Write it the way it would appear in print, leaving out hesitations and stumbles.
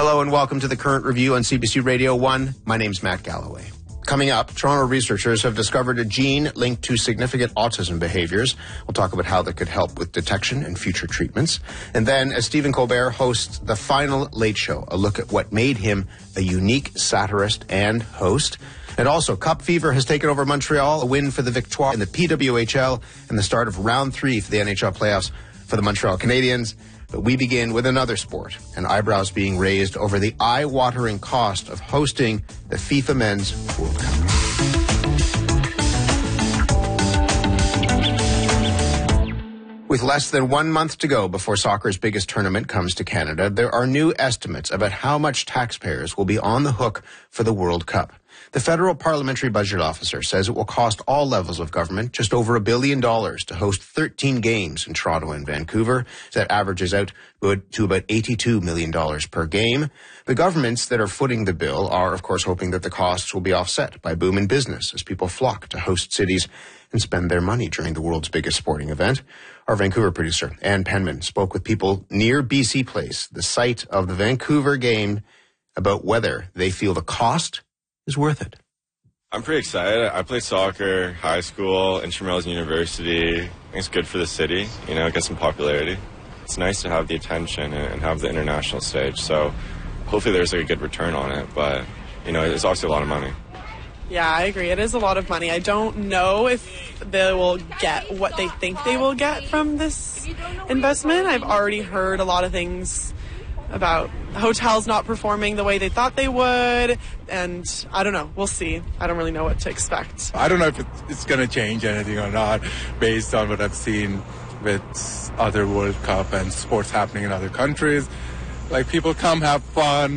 Hello and welcome to the Current Review on CBC Radio 1. My name's Matt Galloway. Coming up, Toronto researchers have discovered a gene linked to significant autism behaviors. We'll talk about how that could help with detection and future treatments. And then, as Stephen Colbert hosts The Final Late Show, a look at what made him a unique satirist and host. And also, Cup Fever has taken over Montreal, a win for the Victoire in the PWHL, and the start of round 3 for the NHL playoffs for the Montreal Canadiens. But we begin with another sport, and eyebrows being raised over the eye-watering cost of hosting the FIFA Men's World Cup. With less than 1 month to go before soccer's biggest tournament comes to Canada, there are new estimates about how much taxpayers will be on the hook for the World Cup. The Federal Parliamentary Budget Officer says it will cost all levels of government just over $1 billion to host 13 games in Toronto and Vancouver. That averages out to about $82 million per game. The governments that are footing the bill are, of course, hoping that the costs will be offset by boom in business as people flock to host cities and spend their money during the world's biggest sporting event. Our Vancouver producer, Ann Penman, spoke with people near BC Place, the site of the Vancouver game, about whether they feel the cost is worth it. I'm pretty excited. I played soccer, high school, intramurals and university. I think it's good for the city, get some popularity. It's nice to have the attention and have the international stage, so hopefully there's a good return on it, but, it's also a lot of money. Yeah, I agree. It is a lot of money. I don't know if they will get what they think they will get from this investment. I've already heard a lot of things about hotels not performing the way they thought they would, and I don't know. We'll see. I don't really know what to expect. I don't know if it's going to change anything or not based on what I've seen with other World Cup and sports happening in other countries. Like, people come have fun,